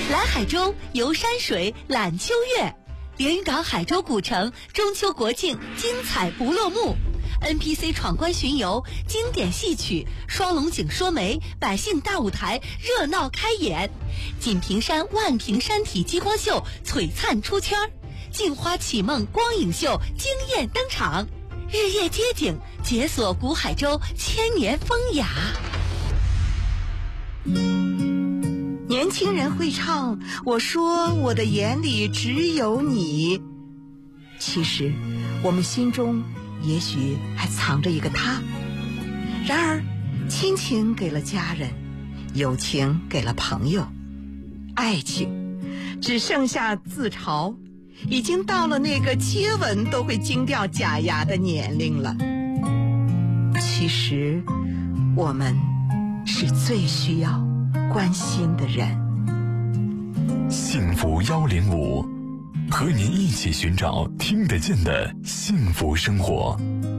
来海州游山水览秋月，连云港海州古城中秋国庆精彩不落幕。NPC 闯关巡游，经典戏曲，双龙井说媒，百姓大舞台热闹开演。锦屏山万屏山体激光秀璀璨出圈，镜花启梦光影秀惊艳登场。日夜街景，解锁古海州千年风雅。 年轻人会唱，我说我的眼里只有你。其实我们心中也许还藏着一个他。然而亲情给了家人，友情给了朋友，爱情只剩下自嘲，已经到了那个接吻都会惊掉假牙的年龄了。其实我们是最需要关心的人。 幸福105，和您一起寻找听得见的幸福生活。